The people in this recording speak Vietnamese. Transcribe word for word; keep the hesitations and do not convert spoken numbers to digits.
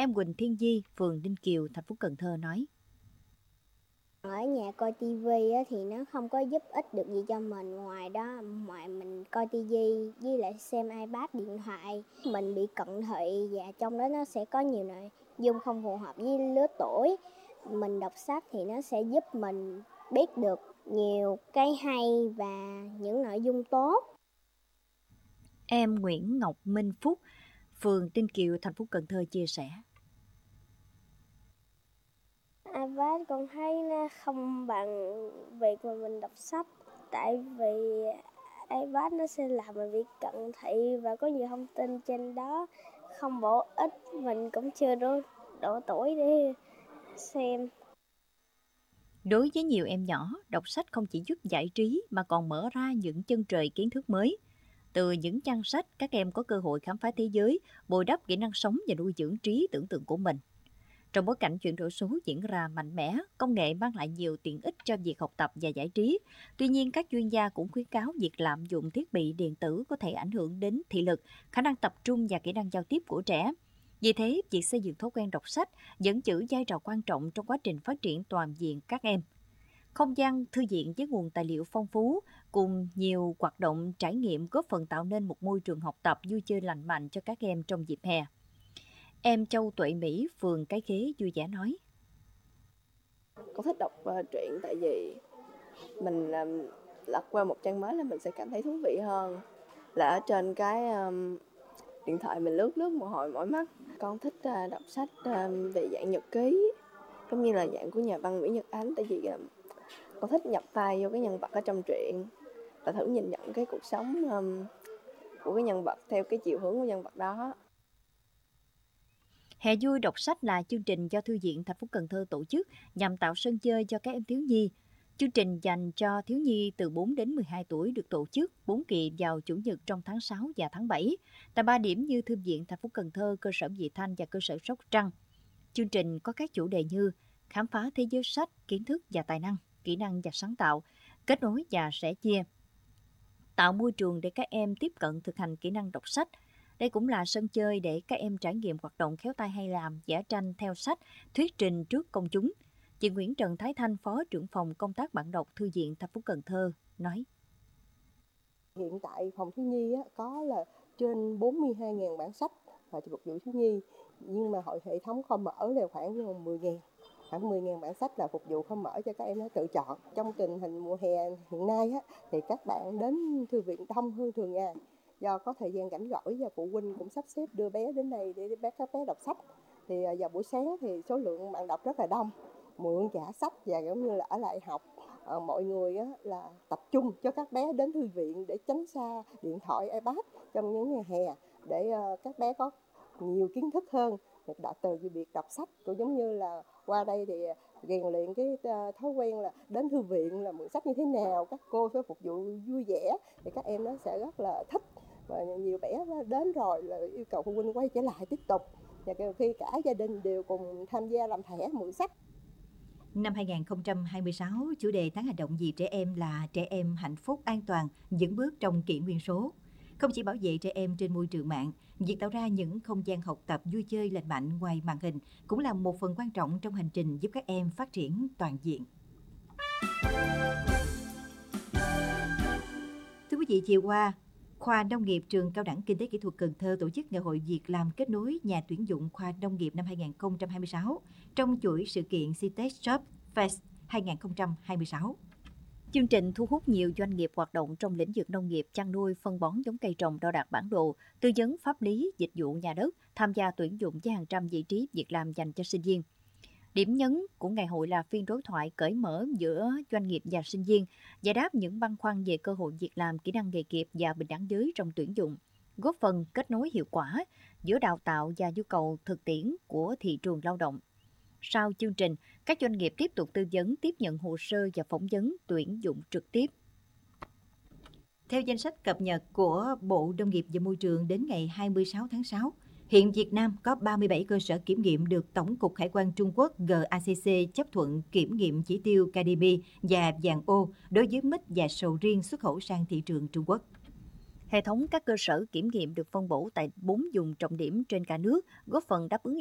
Em Quỳnh Thiên Di, phường Ninh Kiều, thành phố Cần Thơ nói. Ở nhà coi tivi á, thì nó không có giúp ích được gì cho mình, ngoài đó ngoài mình coi tivi với lại xem iPad, điện thoại, mình bị cận thị và trong đó nó sẽ có nhiều nội dung không phù hợp với lứa tuổi. Mình đọc sách thì nó sẽ giúp mình biết được nhiều cái hay và những nội dung tốt. Em Nguyễn Ngọc Minh Phúc, phường Ninh Kiều, thành phố Cần Thơ chia sẻ. iPad con thấy nó không bằng việc mà mình đọc sách, tại vì iPad nó sẽ làm mình bị cận thị và có nhiều thông tin trên đó không bổ ích, mình cũng chưa đủ độ tuổi để xem. Đối với nhiều em nhỏ, đọc sách không chỉ giúp giải trí mà còn mở ra những chân trời kiến thức mới. Từ những trang sách, các em có cơ hội khám phá thế giới, bồi đắp kỹ năng sống và nuôi dưỡng trí tưởng tượng của mình. Trong bối cảnh chuyển đổi số diễn ra mạnh mẽ, công nghệ mang lại nhiều tiện ích cho việc học tập và giải trí. Tuy nhiên, các chuyên gia cũng khuyến cáo việc lạm dụng thiết bị điện tử có thể ảnh hưởng đến thị lực, khả năng tập trung và kỹ năng giao tiếp của trẻ. Vì thế, việc xây dựng thói quen đọc sách vẫn giữ vai trò quan trọng trong quá trình phát triển toàn diện các em. Không gian thư viện với nguồn tài liệu phong phú cùng nhiều hoạt động trải nghiệm góp phần tạo nên một môi trường học tập vui chơi lành mạnh cho các em trong dịp hè. Em Châu Tuệ Mỹ, phường Cái Khế vui vẻ nói. Con thích đọc uh, truyện tại vì mình um, lật qua một trang mới là mình sẽ cảm thấy thú vị hơn là ở trên cái um, điện thoại mình lướt lướt một hồi mỏi mắt. Con thích uh, đọc sách um, về dạng nhật ký, giống như là dạng của nhà văn Nguyễn Nhật Ánh, tại vì um, con thích nhập vai vô cái nhân vật ở trong truyện và thử nhìn nhận cái cuộc sống um, của cái nhân vật theo cái chiều hướng của nhân vật đó. Hè vui đọc sách là chương trình do Thư viện thành phố Cần Thơ tổ chức nhằm tạo sân chơi cho các em thiếu nhi. Chương trình dành cho thiếu nhi từ bốn đến mười hai tuổi được tổ chức bốn kỳ vào Chủ nhật trong tháng sáu và tháng bảy tại ba điểm như Thư viện thành phố Cần Thơ, cơ sở Vị Thanh và cơ sở Sóc Trăng. Chương trình có các chủ đề như khám phá thế giới sách, kiến thức và tài năng, kỹ năng và sáng tạo, kết nối và sẻ chia, tạo môi trường để các em tiếp cận thực hành kỹ năng đọc sách. Đây cũng là sân chơi để các em trải nghiệm hoạt động khéo tay hay làm, vẽ tranh theo sách, thuyết trình trước công chúng. Chị Nguyễn Trần Thái Thanh, Phó trưởng phòng công tác bạn đọc Thư viện thành phố Cần Thơ nói. Hiện tại phòng thiếu nhi có là trên bốn mươi hai nghìn bản sách và phục vụ thiếu nhi, nhưng mà hội hệ thống không mở là khoảng mười nghìn. Khoảng mười nghìn bản sách là phục vụ không mở cho các em nó tự chọn. Trong tình hình mùa hè hiện nay á, thì các bạn đến thư viện đông hơn thường ngày do có thời gian rảnh rỗi và phụ huynh cũng sắp xếp đưa bé đến đây để bé các bé đọc sách. Thì vào buổi sáng thì số lượng bạn đọc rất là đông, mượn trả sách và giống như là ở lại học. À, mọi người á, là tập trung cho các bé đến thư viện để tránh xa điện thoại, iPad trong những ngày hè để uh, các bé có nhiều kiến thức hơn. Đã từ việc đọc sách cũng giống như là qua đây thì rèn luyện cái uh, thói quen là đến thư viện là mượn sách như thế nào, các cô sẽ phục vụ vui vẻ thì các em nó sẽ rất là thích, và nhiều bé đến rồi là yêu cầu phụ huynh quay trở lại tiếp tục, và khi cả gia đình đều cùng tham gia làm thẻ mượn sách. Năm hai nghìn không trăm hai mươi sáu, chủ đề tháng hành động vì trẻ em là trẻ em hạnh phúc an toàn, vững bước trong kỷ nguyên số. Không chỉ bảo vệ trẻ em trên môi trường mạng, việc tạo ra những không gian học tập vui chơi lành mạnh ngoài màn hình cũng là một phần quan trọng trong hành trình giúp các em phát triển toàn diện. Thưa quý vị, chiều qua, Khoa Nông nghiệp Trường Cao đẳng Kinh tế Kỹ thuật Cần Thơ tổ chức Ngày hội Việc làm kết nối nhà tuyển dụng khoa nông nghiệp năm hai nghìn không trăm hai mươi sáu trong chuỗi sự kiện Citec Job Fest hai nghìn không trăm hai mươi sáu. Chương trình thu hút nhiều doanh nghiệp hoạt động trong lĩnh vực nông nghiệp, chăn nuôi, phân bón giống cây trồng, đo đạc bản đồ, tư vấn pháp lý, dịch vụ nhà đất, tham gia tuyển dụng với hàng trăm vị trí việc làm dành cho sinh viên. Điểm nhấn của ngày hội là phiên đối thoại cởi mở giữa doanh nghiệp và sinh viên, giải đáp những băn khoăn về cơ hội việc làm, kỹ năng nghề nghiệp và bình đẳng giới trong tuyển dụng, góp phần kết nối hiệu quả giữa đào tạo và nhu cầu thực tiễn của thị trường lao động. Sau chương trình, các doanh nghiệp tiếp tục tư vấn, tiếp nhận hồ sơ và phỏng vấn tuyển dụng trực tiếp. Theo danh sách cập nhật của Bộ Nông nghiệp và Môi trường đến ngày hai mươi sáu tháng sáu, hiện Việt Nam có ba mươi bảy cơ sở kiểm nghiệm được Tổng cục Hải quan Trung Quốc G A C C chấp thuận kiểm nghiệm chỉ tiêu K D M và vàng ô đối với mít và sầu riêng xuất khẩu sang thị trường Trung Quốc. Hệ thống các cơ sở kiểm nghiệm được phân bổ tại bốn vùng trọng điểm trên cả nước, góp phần đáp ứng